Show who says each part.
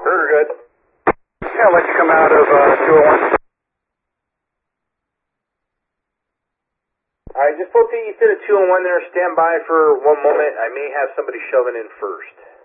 Speaker 1: Heard her good. Yeah, I'll let you come out of 201. Alright, just float to east of 201 there. Stand by for 1 moment. I may have somebody shoving in first.